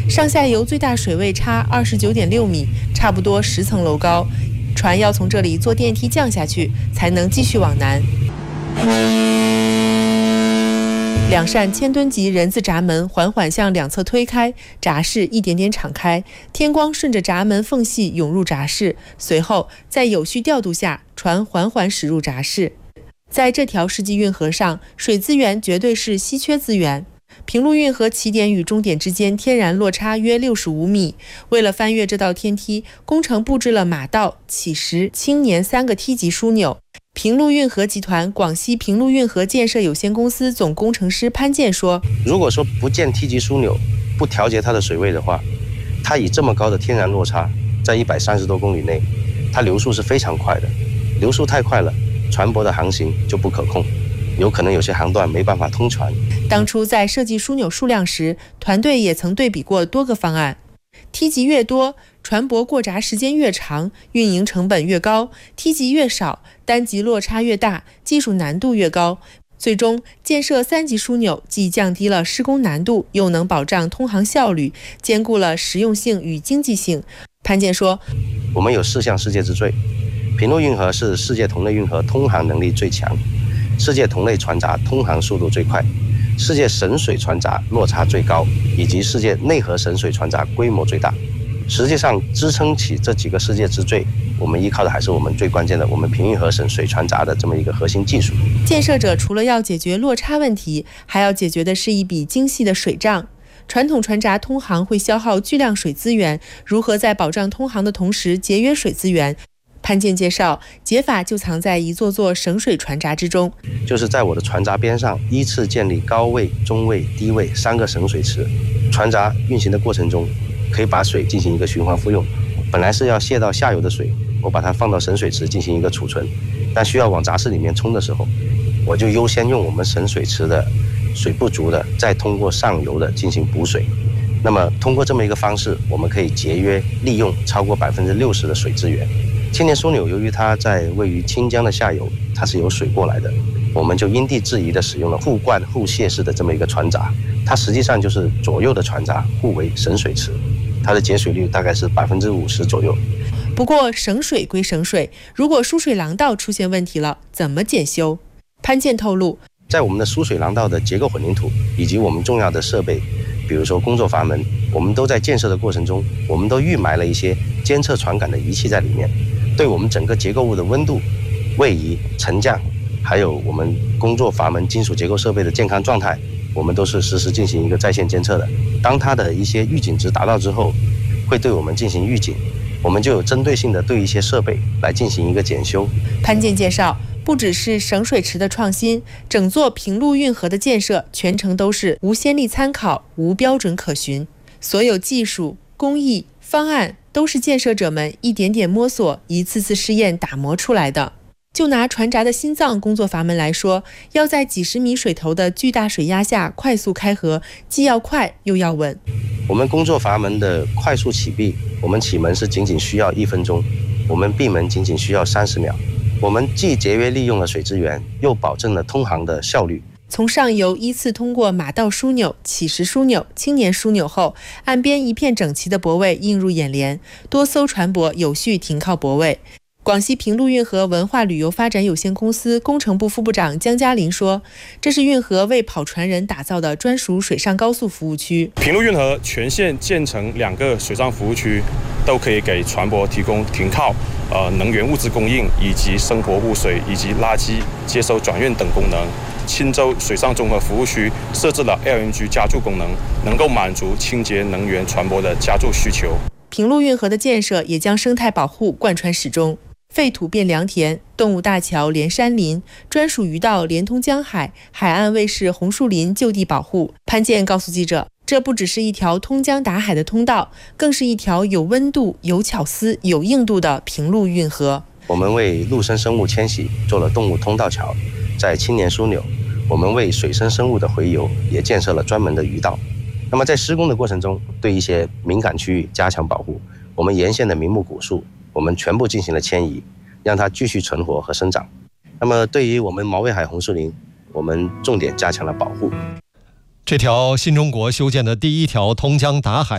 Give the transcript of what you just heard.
上下游最大水位差29.6米，差不多10层楼高。船要从这里坐电梯降下去，才能继续往南。2扇1000吨级人字闸门缓缓向两侧推开，闸室一点点敞开，天光顺着闸门缝隙涌入闸室，随后在有序调度下，船缓缓驶入闸室。在这条世纪运河上，水资源绝对是稀缺资源。平陆运河起点与终点之间天然落差约65米。为了翻越这道天梯，工程布置了马道、起石、青年3个梯级枢纽。平陆运河集团广西平陆运河建设有限公司总工程师潘建说：“ 如果说不建梯级枢纽，不调节它的水位的话，它以这么高的天然落差，在130多公里内，它流速是非常快的。流速太快了，船舶的航行就不可控。”有可能有些航段没办法通船。 当初在设计枢纽数量时，团队也曾对比过多个方案。梯级越多，船舶过闸时间越长，运营成本越高；梯级越少，单级落差越大，技术难度越高。最终建设3级枢纽，既降低了施工难度，又能保障通航效率，兼顾了实用性与经济性。潘建说：“ 我们有4项世界之最，平陆运河是世界同类运河通航能力最强。世界同类船闸通航速度最快，世界省水船闸落差最高，以及世界内河省水船闸规模最大。实际上，支撑起这几个世界之最，我们依靠的还是我们最关键的我们平运河省水船闸的这么一个核心技术。 建设者除了要解决落差问题，还要解决的是一笔精细的水账。传统船闸通航会消耗巨量水资源，如何在保障通航的同时节约水资源？潘建介绍，解法就藏在一座座省水船闸之中， 就是在我的船闸边上依次建立高位、中位、低位3个省水池。船闸运行的过程中，可以把水进行一个循环复用。本来是要泄到下游的水，我把它放到省水池进行一个储存，但需要往闸室里面冲的时候，我就优先用我们省水池的水不足的，再通过上游的进行补水。那么通过这么一个方式，我们可以节约利用超过60%的水资源。青年枢纽由于它在位于清江的下游，它是有水过来的，我们就因地制宜的使用了互灌互泄式的这么一个船闸，它实际上就是左右的船闸互为省水池，它的节水率大概是50%左右。 不过省水归省水，如果输水廊道出现问题了，怎么检修？潘建透露， 在我们的输水廊道的结构混凝土以及我们重要的设备，比如说工作阀门，我们都在建设的过程中，我们都预埋了一些监测传感的仪器在里面，对我们整个结构物的温度、位移、沉降，还有我们工作阀门金属结构设备的健康状态，我们都是实时进行一个在线监测的。当它的一些预警值达到之后，会对我们进行预警，我们就有针对性的对一些设备来进行一个检修。 潘建介绍，不只是省水池的创新，整座平陆运河的建设全程都是无先例参考、无标准可循，所有技术、工艺、方案都是建设者们一点点摸索、一次次试验打磨出来的。就拿船闸的心脏工作阀门来说，要在几十米水头的巨大水压下快速开合，既要快又要稳。 我们工作阀门的快速起闭，我们起门是仅仅需要1分钟，我们闭门仅仅需要30秒。我们既节约利用了水资源，又保证了通航的效率。 从上游依次通过马道枢纽、起石枢纽、青年枢纽后，岸边一片整齐的泊位映入眼帘，多艘船舶有序停靠泊位。广西平陆运河文化旅游发展有限公司工程部副部长江嘉林说，这是运河为跑船人打造的专属水上高速服务区。 平陆运河全线建成2个水上服务区，都可以给船舶提供停靠、能源物资供应，以及生活污水以及垃圾接收转运等功能。钦州水上综合服务区设置了 LNG 加注功能，能够满足清洁能源船舶的加注需求。 平陆运河的建设也将生态保护贯穿始终。废土变良田，动物大桥连山林，专属鱼道连通江海，海岸卫士红树林就地保护。潘建告诉记者，这不只是一条通江达海的通道，更是一条有温度、有巧思、有硬度的平陆运河。 我们为陆生生物迁徙做了动物通道桥，在青年枢纽，我们为水生生物的洄游也建设了专门的鱼道。那么在施工的过程中，对一些敏感区域加强保护，我们沿线的名木古树我们全部进行了迁移，让它继续存活和生长。那么对于我们毛尾海红树林，我们重点加强了保护。 这条新中国修建的第1条通江达海